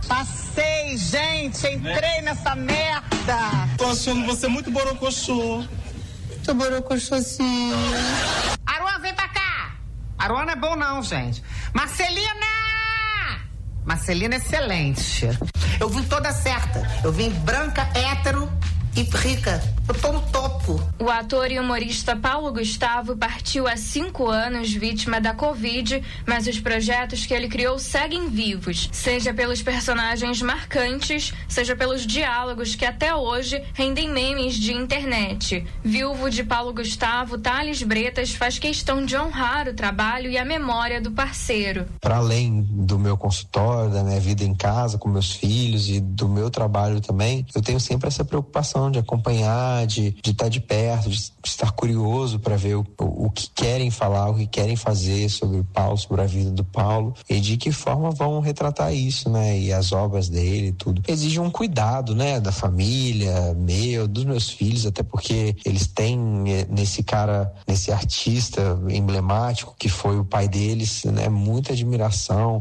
Passei, gente, entrei nessa merda. Tô achando você muito borocochô. Tô borocochôzinho. Aruan, vem pra cá. Aruan não é bom não, gente. Marcelina! Marcelina é excelente. Eu vim toda certa. Eu vim branca, hétero e rica. Eu tô no topo. O ator e humorista Paulo Gustavo partiu há 5 anos vítima da Covid, mas os projetos que ele criou seguem vivos, seja pelos personagens marcantes, seja pelos diálogos que até hoje rendem memes de internet. Viúvo de Paulo Gustavo, Thales Bretas faz questão de honrar o trabalho e a memória do parceiro. Para além do meu consultório, da minha vida em casa com meus filhos e do meu trabalho também, eu tenho sempre essa preocupação de acompanhar, de estar de perto, de estar curioso para ver o que querem falar, o que querem fazer sobre o Paulo, sobre a vida do Paulo e de que forma vão retratar isso, né? E as obras dele e tudo. Exige um cuidado, né? Da família, dos meus filhos, até porque eles têm nesse artista emblemático que foi o pai deles, né? Muita admiração.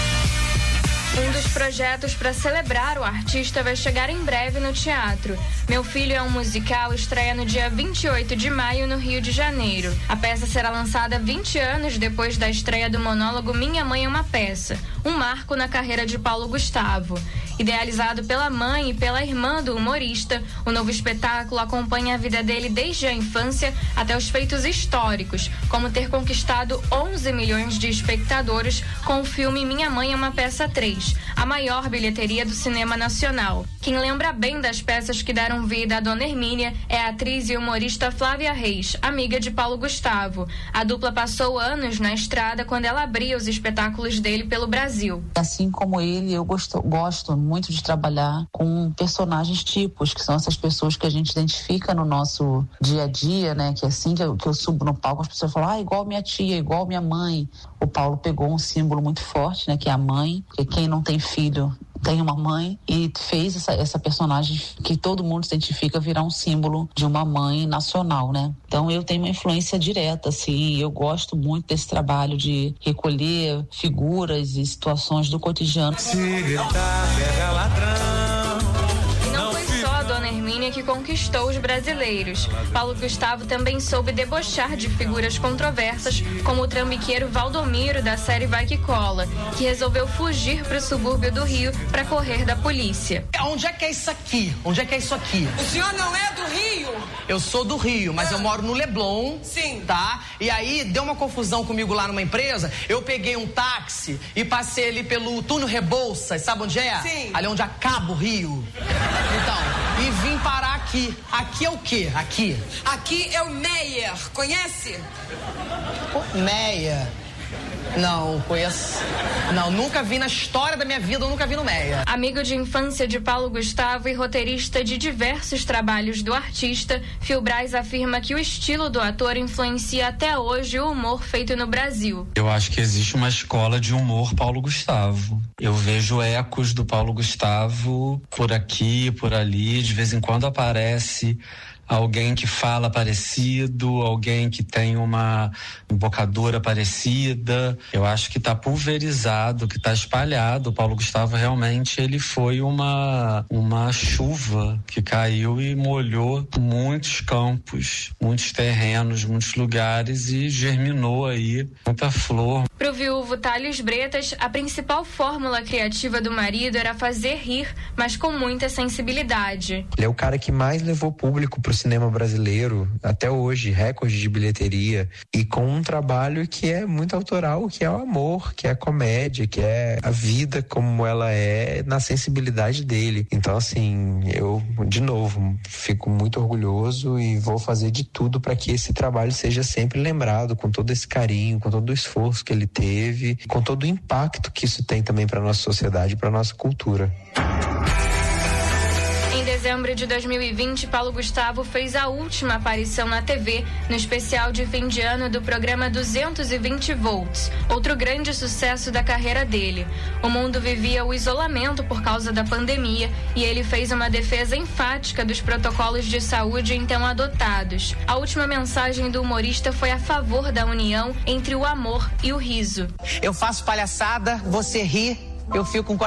Um dos projetos para celebrar o artista vai chegar em breve no teatro. Meu Filho é um Musical estreia no dia 28 de maio no Rio de Janeiro. A peça será lançada 20 anos depois da estreia do monólogo Minha Mãe é uma Peça, um marco na carreira de Paulo Gustavo. Idealizado pela mãe e pela irmã do humorista, o novo espetáculo acompanha a vida dele desde a infância até os feitos históricos, como ter conquistado 11 milhões de espectadores com o filme Minha Mãe é uma Peça 3, a maior bilheteria do cinema nacional. Quem lembra bem das peças que deram vida a Dona Hermínia é a atriz e humorista Flávia Reis, amiga de Paulo Gustavo. A dupla passou anos na estrada quando ela abria os espetáculos dele pelo Brasil. Assim como ele, eu gosto muito de trabalhar com personagens tipos, que são essas pessoas que a gente identifica no nosso dia a dia, né? Que assim que eu subo no palco, as pessoas falam, igual minha tia, igual minha mãe. O Paulo pegou um símbolo muito forte, né? Que é a mãe, porque quem não tem filho tem uma mãe, e fez essa personagem que todo mundo se identifica virar um símbolo de uma mãe nacional, né? Então eu tenho uma influência direta, assim, eu gosto muito desse trabalho de recolher figuras e situações do cotidiano. Se pega ladrão. E não foi só a Dona Hermínia que conquistou os brasileiros. Paulo Gustavo também soube debochar de figuras controversas, como o trambiqueiro Valdomiro da série Vai Que Cola, que resolveu fugir para o subúrbio do Rio para correr da polícia. Onde é que é isso aqui? Onde é que é isso aqui? O senhor não é do Rio? Eu sou do Rio, mas eu moro no Leblon. Sim. Tá? E aí deu uma confusão comigo lá numa empresa. Eu peguei um táxi e passei ali pelo túnel Rebouças, sabe onde é? Sim. Ali onde acaba o Rio. Então, e vim parar aqui. Aqui é o quê? Aqui? Aqui é o Meyer, conhece? Meyer. Não, conheço. Não, nunca vi na história da minha vida, eu nunca vi no Meia. Amigo de infância de Paulo Gustavo e roteirista de diversos trabalhos do artista, Phil Braz afirma que o estilo do ator influencia até hoje o humor feito no Brasil. Eu acho que existe uma escola de humor Paulo Gustavo. Eu vejo ecos do Paulo Gustavo por aqui, por ali, de vez em quando aparece alguém que fala parecido, alguém que tem uma embocadura parecida. Eu acho que tá pulverizado, que tá espalhado. O Paulo Gustavo realmente, ele foi uma chuva que caiu e molhou muitos campos, muitos terrenos, muitos lugares e germinou aí muita flor. Pro viúvo Thales Bretas, a principal fórmula criativa do marido era fazer rir, mas com muita sensibilidade. Ele é o cara que mais levou público pro cinema brasileiro até hoje, recorde de bilheteria, e com um trabalho que é muito autoral, que é o amor, que é a comédia, que é a vida como ela é na sensibilidade dele. Então, assim, eu, de novo, fico muito orgulhoso e vou fazer de tudo para que esse trabalho seja sempre lembrado com todo esse carinho, com todo o esforço que ele teve, com todo o impacto que isso tem também para nossa sociedade, para nossa cultura. Em dezembro de 2020, Paulo Gustavo fez a última aparição na TV no especial de fim de ano do programa 220 volts, outro grande sucesso da carreira dele. O mundo vivia o isolamento por causa da pandemia e ele fez uma defesa enfática dos protocolos de saúde então adotados. A última mensagem do humorista foi a favor da união entre o amor e o riso. Eu faço palhaçada, você ri, eu fico com